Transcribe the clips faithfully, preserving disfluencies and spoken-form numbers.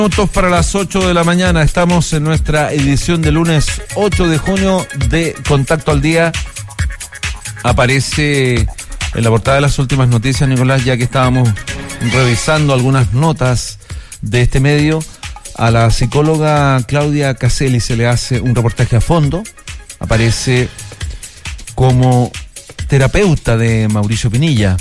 Minutos para las ocho de la mañana. Estamos en nuestra edición de lunes ocho de junio de Contacto al Día. Aparece en la portada de las últimas noticias, Nicolás, ya que estábamos revisando algunas notas de este medio. A la psicóloga Claudia Caselli se le hace un reportaje a fondo. Aparece como terapeuta de Mauricio Pinilla.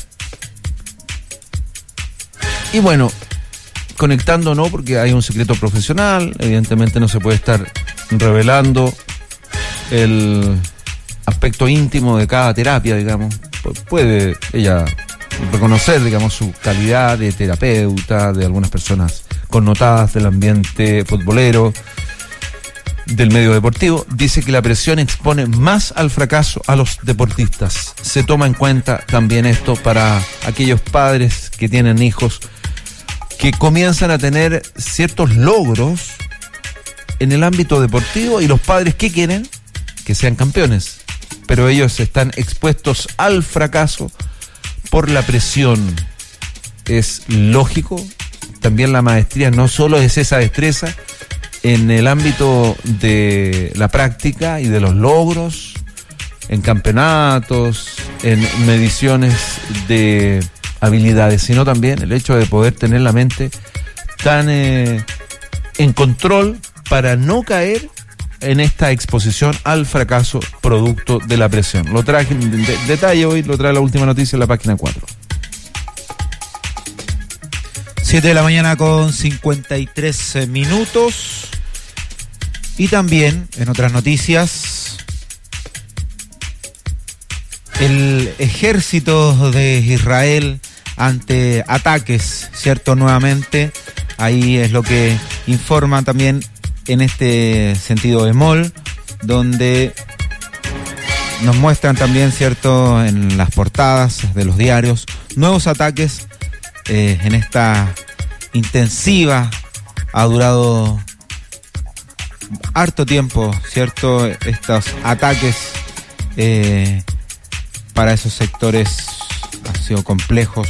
Y bueno, conectando no, porque hay un secreto profesional, evidentemente no se puede estar revelando el aspecto íntimo de cada terapia, digamos. Puede ella reconocer, digamos, su calidad de terapeuta, de algunas personas connotadas del ambiente futbolero, del medio deportivo. Dice que la presión expone más al fracaso a los deportistas. Se toma en cuenta también esto para aquellos padres que tienen hijos que comienzan a tener ciertos logros en el ámbito deportivo, y los padres que quieren que sean campeones, pero ellos están expuestos al fracaso por la presión. Es lógico. También la maestría no solo es esa destreza en el ámbito de la práctica y de los logros en campeonatos, en mediciones de habilidades, sino también el hecho de poder tener la mente tan eh, en control para no caer en esta exposición al fracaso producto de la presión. Lo traje en de, detalle hoy, lo trae la última noticia en la página cuatro. siete de la mañana con cincuenta y tres minutos. Y también, en otras noticias, el ejército de Israel ante ataques, ¿cierto? Nuevamente, ahí es lo que informa también en este sentido de Mol, donde nos muestran también, ¿cierto?, en las portadas de los diarios, nuevos ataques eh, en esta intensiva. Ha durado harto tiempo, ¿cierto?, estos ataques eh, para esos sectores han sido complejos.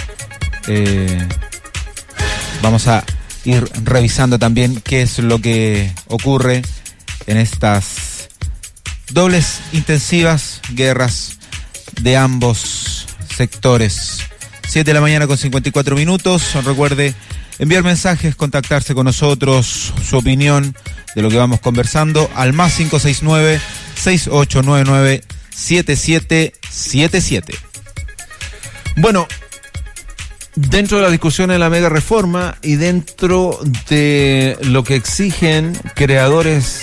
Eh, vamos a ir revisando también qué es lo que ocurre en estas dobles intensivas guerras de ambos sectores. siete de la mañana con cincuenta y cuatro minutos. Recuerde enviar mensajes, contactarse con nosotros, su opinión de lo que vamos conversando al más cinco seis nueve, seis ocho nueve nueve, siete siete siete siete. Bueno, dentro de la discusión de la mega reforma y dentro de lo que exigen creadores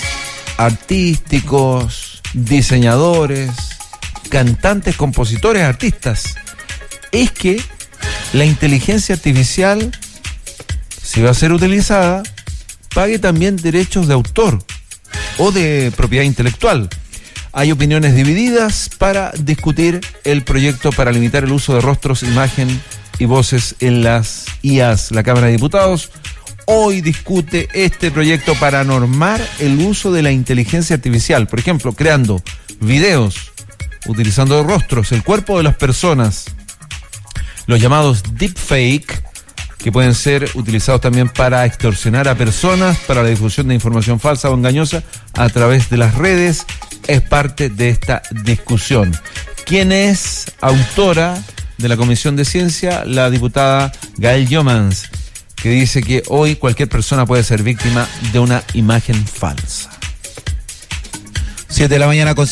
artísticos, diseñadores, cantantes, compositores, artistas, es que la inteligencia artificial, si va a ser utilizada, pague también derechos de autor o de propiedad intelectual. Hay opiniones divididas para discutir el proyecto para limitar el uso de rostros, imagen y voces en las I As. La Cámara de Diputados hoy discute este proyecto para normar el uso de la inteligencia artificial, por ejemplo, creando videos, utilizando rostros, el cuerpo de las personas, los llamados deepfake, que pueden ser utilizados también para extorsionar a personas, para la difusión de información falsa o engañosa a través de las redes. Es parte de esta discusión. ¿Quién es autora de la Comisión de Ciencia? La diputada Gael Jomans, que dice que hoy cualquier persona puede ser víctima de una imagen falsa. siete de la mañana con